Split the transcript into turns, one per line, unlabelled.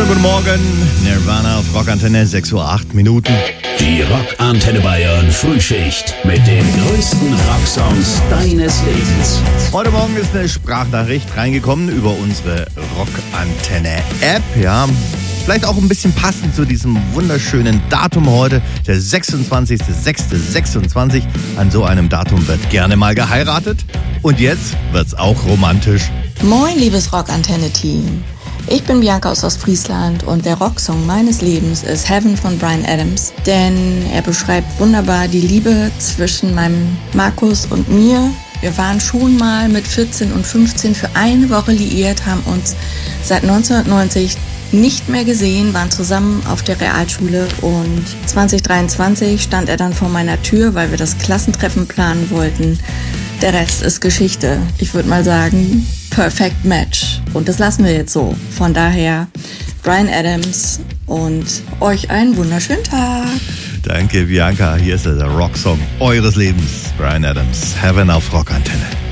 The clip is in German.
Wunderschönen guten Morgen. Nirvana auf Rockantenne, 6:08 Uhr.
Die Rockantenne Bayern Frühschicht mit den größten Rocksongs deines Lebens.
Heute Morgen ist eine Sprachnachricht reingekommen über unsere Rockantenne-App. Ja, vielleicht auch ein bisschen passend zu diesem wunderschönen Datum heute, der 26.06.26. An so einem Datum wird gerne mal geheiratet. Und jetzt wird's auch romantisch.
Moin, liebes Rockantenne-Team. Ich bin Bianca aus Ostfriesland und der Rocksong meines Lebens ist Heaven von Bryan Adams. Denn er beschreibt wunderbar die Liebe zwischen meinem Markus und mir. Wir waren schon mal mit 14 und 15 für eine Woche liiert, haben uns seit 1990 nicht mehr gesehen, waren zusammen auf der Realschule und 2023 stand er dann vor meiner Tür, weil wir das Klassentreffen planen wollten. Der Rest ist Geschichte. Ich würde mal sagen, perfect match. Und das lassen wir jetzt so. Von daher, Bryan Adams und euch einen wunderschönen Tag.
Danke, Bianca. Hier ist der Rocksong eures Lebens. Bryan Adams, Heaven auf Rockantenne.